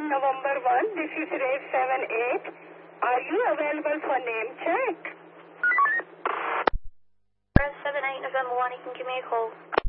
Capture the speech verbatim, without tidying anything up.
seven November one. This is Ray seven eight. Are you available for name check? Ray seven eight November one, you can give me a call.